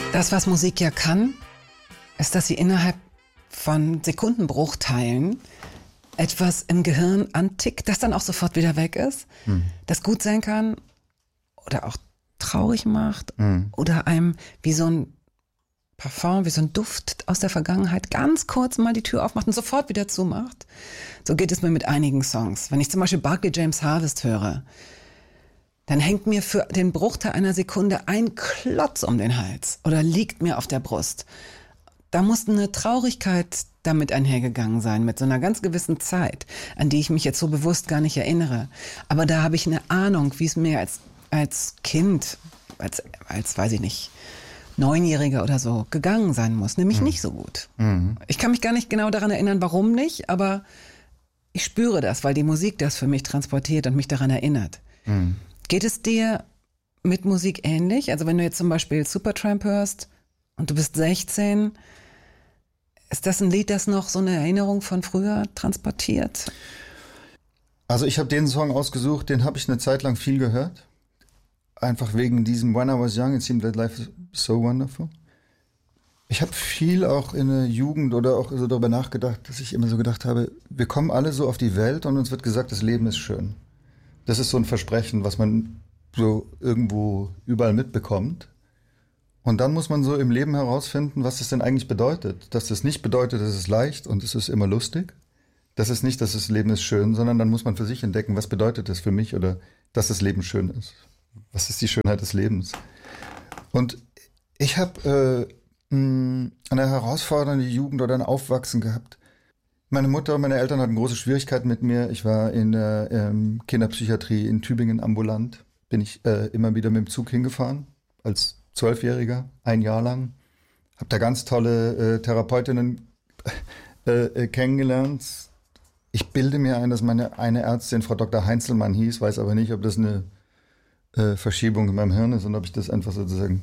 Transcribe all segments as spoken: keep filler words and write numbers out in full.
Das, was Musik ja kann, ist, dass sie innerhalb von Sekundenbruchteilen etwas im Gehirn antickt, das dann auch sofort wieder weg ist, mhm. das gut sein kann oder auch traurig macht mhm. oder einem wie so ein Parfum, wie so ein Duft aus der Vergangenheit ganz kurz mal die Tür aufmacht und sofort wieder zumacht. So geht es mir mit einigen Songs. Wenn ich zum Beispiel Barclay James Harvest höre, dann hängt mir für den Bruchteil einer Sekunde ein Klotz um den Hals oder liegt mir auf der Brust. Da muss eine Traurigkeit damit einhergegangen sein, mit so einer ganz gewissen Zeit, an die ich mich jetzt so bewusst gar nicht erinnere. Aber da habe ich eine Ahnung, wie es mir als, als Kind, als, als, weiß ich nicht, Neunjähriger oder so gegangen sein muss, nämlich mhm. nicht so gut. Mhm. Ich kann mich gar nicht genau daran erinnern, warum nicht, aber ich spüre das, weil die Musik das für mich transportiert und mich daran erinnert. Mhm. Geht es dir mit Musik ähnlich? Also wenn du jetzt zum Beispiel Supertramp hörst und du bist sechzehn, ist das ein Lied, das noch so eine Erinnerung von früher transportiert? Also ich habe den Song ausgesucht, den habe ich eine Zeit lang viel gehört. Einfach wegen diesem When I was young, it seemed that life is so wonderful. Ich habe viel auch in der Jugend oder auch so darüber nachgedacht, dass ich immer so gedacht habe, wir kommen alle so auf die Welt und uns wird gesagt, das Leben ist schön. Das ist so ein Versprechen, was man so irgendwo überall mitbekommt. Und dann muss man so im Leben herausfinden, was es denn eigentlich bedeutet. Dass es nicht bedeutet, es ist leicht und es ist immer lustig. Das ist nicht, dass das Leben ist schön, sondern dann muss man für sich entdecken, was bedeutet das für mich oder dass das Leben schön ist. Was ist die Schönheit des Lebens? Und ich habe äh, eine herausfordernde Jugend oder ein Aufwachsen gehabt. Meine Mutter und meine Eltern hatten große Schwierigkeiten mit mir. Ich war in der ähm, Kinderpsychiatrie in Tübingen ambulant. Bin ich äh, immer wieder mit dem Zug hingefahren, als Zwölfjähriger, ein Jahr lang. Habe da ganz tolle äh, Therapeutinnen äh, äh, kennengelernt. Ich bilde mir ein, dass meine eine Ärztin Frau Doktor Heinzelmann hieß, weiß aber nicht, ob das eine äh, Verschiebung in meinem Hirn ist und ob ich das einfach sozusagen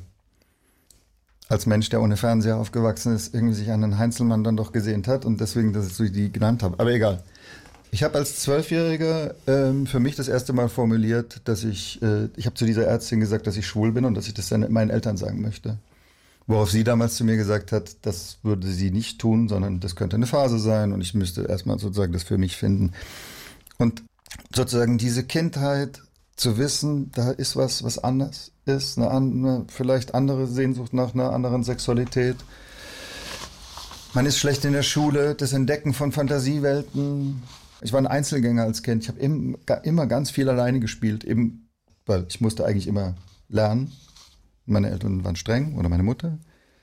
als Mensch, der ohne Fernseher aufgewachsen ist, irgendwie sich an den Heinzelmann dann doch gesehnt hat und deswegen, dass ich die genannt habe. Aber egal. Ich habe als Zwölfjähriger ähm, für mich das erste Mal formuliert, dass ich, äh, ich habe zu dieser Ärztin gesagt, dass ich schwul bin und dass ich das dann meinen Eltern sagen möchte. Worauf sie damals zu mir gesagt hat, das würde sie nicht tun, sondern das könnte eine Phase sein und ich müsste erstmal sozusagen das für mich finden. Und sozusagen diese Kindheit zu wissen, da ist was, was anders ist, eine, eine vielleicht andere Sehnsucht nach einer anderen Sexualität. Man ist schlecht in der Schule, das Entdecken von Fantasiewelten. Ich war ein Einzelgänger als Kind. Ich habe im, immer ganz viel alleine gespielt, eben, weil ich musste eigentlich immer lernen. Meine Eltern waren streng oder meine Mutter.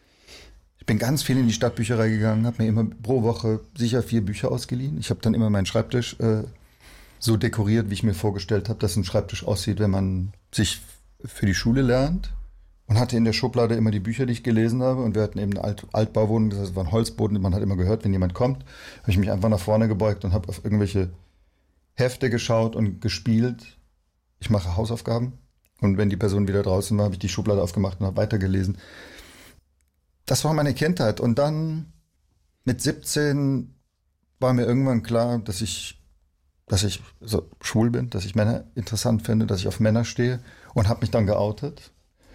Ich bin ganz viel in die Stadtbücherei gegangen, habe mir immer pro Woche sicher vier Bücher ausgeliehen. Ich habe dann immer meinen Schreibtisch äh, so dekoriert, wie ich mir vorgestellt habe, dass ein Schreibtisch aussieht, wenn man sich für die Schule lernt. Und hatte in der Schublade immer die Bücher, die ich gelesen habe. Und wir hatten eben eine Alt- Altbauwohnung, das heißt, es war ein Holzboden. Man hat immer gehört, wenn jemand kommt, habe ich mich einfach nach vorne gebeugt und habe auf irgendwelche Hefte geschaut und gespielt. Ich mache Hausaufgaben. Und wenn die Person wieder draußen war, habe ich die Schublade aufgemacht und habe weitergelesen. Das war meine Kindheit. Und dann mit siebzehn war mir irgendwann klar, dass ich, dass ich so schwul bin, dass ich Männer interessant finde, dass ich auf Männer stehe und habe mich dann geoutet.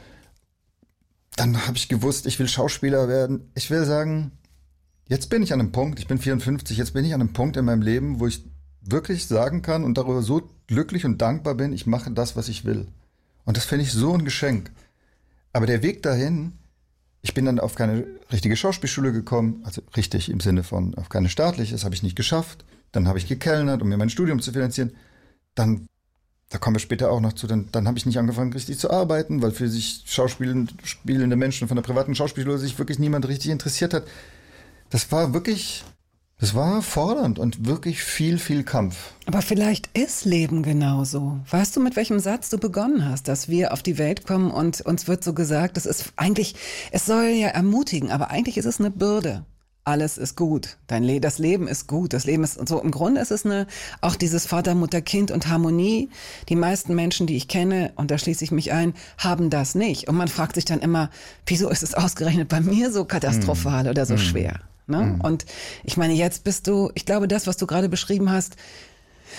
Dann habe ich gewusst, ich will Schauspieler werden. Ich will sagen, jetzt bin ich an einem Punkt, ich bin vierundfünfzig, jetzt bin ich an einem Punkt in meinem Leben, wo ich wirklich sagen kann und darüber so glücklich und dankbar bin, ich mache das, was ich will. Und das finde ich so ein Geschenk. Aber der Weg dahin, ich bin dann auf keine richtige Schauspielschule gekommen, also richtig im Sinne von auf keine staatliche, das habe ich nicht geschafft. Dann habe ich gekellnert, um mir mein Studium zu finanzieren. Dann Da kommen wir später auch noch zu, dann, dann habe ich nicht angefangen, richtig zu arbeiten, weil für sich schauspielende Menschen von der privaten Schauspielschule sich wirklich niemand richtig interessiert hat. Das war wirklich, das war fordernd und wirklich viel, viel Kampf. Aber vielleicht ist Leben genauso. Weißt du, mit welchem Satz du begonnen hast, dass wir auf die Welt kommen und uns wird so gesagt, das ist eigentlich, es soll ja ermutigen, aber eigentlich ist es eine Bürde. Alles ist gut. Dein Le- das Leben ist gut. Das Leben ist so. Im Grunde ist es eine, auch dieses Vater, Mutter, Kind und Harmonie. Die meisten Menschen, die ich kenne, und da schließe ich mich ein, haben das nicht. Und man fragt sich dann immer, wieso ist es ausgerechnet bei mir so katastrophal mm. oder so mm. schwer? Ne? Mm. Und ich meine, jetzt bist du, ich glaube, das, was du gerade beschrieben hast,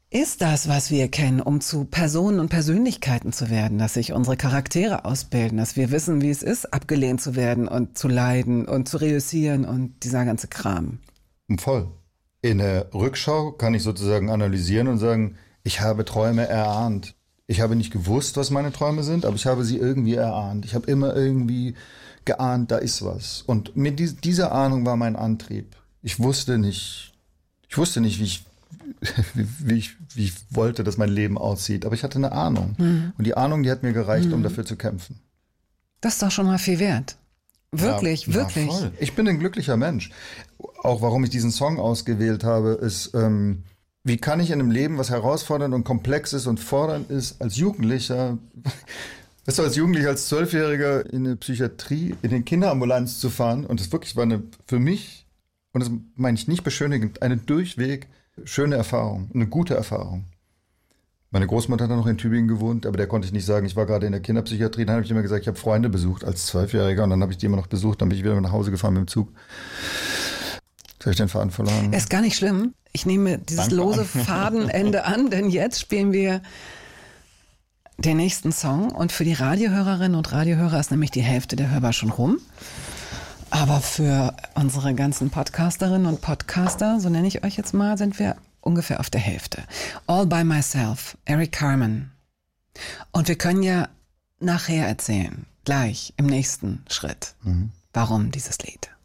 ist das, was wir kennen, um zu Personen und Persönlichkeiten zu werden, dass sich unsere Charaktere ausbilden, dass wir wissen, wie es ist, abgelehnt zu werden und zu leiden und zu reüssieren und dieser ganze Kram. Voll. In der Rückschau kann ich sozusagen analysieren und sagen, ich habe Träume erahnt. Ich habe nicht gewusst, was meine Träume sind, aber ich habe sie irgendwie erahnt. Ich habe immer irgendwie geahnt, da ist was. Und mit dies, dieser Ahnung war mein Antrieb. Ich wusste nicht, ich wusste nicht, wie ich, wie, wie ich, wie ich wollte, dass mein Leben aussieht. Aber ich hatte eine Ahnung. Mhm. Und die Ahnung, die hat mir gereicht, mhm. um dafür zu kämpfen. Das ist doch schon mal viel wert. Wirklich, ja, wirklich. Ja, voll. Ich bin ein glücklicher Mensch. Auch warum ich diesen Song ausgewählt habe, ist, ähm, wie kann ich in einem Leben, was herausfordernd und komplex ist und fordernd ist, als Jugendlicher, weißt du, als Jugendlicher, als Zwölfjähriger in eine Psychiatrie, in den Kinderambulanz zu fahren, und das wirklich war eine, für mich, und das meine ich nicht beschönigend, eine durchweg schöne Erfahrung, eine gute Erfahrung. Meine Großmutter hat dann noch in Tübingen gewohnt, aber der konnte ich nicht sagen, ich war gerade in der Kinderpsychiatrie. Dann habe ich immer gesagt, ich habe Freunde besucht als Zwölfjähriger, und dann habe ich die immer noch besucht, dann bin ich wieder nach Hause gefahren mit dem Zug. Jetzt habe ich den Faden verloren. Ist gar nicht schlimm. Ich nehme dieses Danke lose an. Fadenende an, denn jetzt spielen wir den nächsten Song. Und für die Radiohörerinnen und Radiohörer ist nämlich die Hälfte der Hörbar schon rum. Aber für unsere ganzen Podcasterinnen und Podcaster, so nenne ich euch jetzt mal, sind wir ungefähr auf der Hälfte. All by Myself, Eric Carmen. Und wir können ja nachher erzählen, gleich im nächsten Schritt, mhm. warum dieses Lied.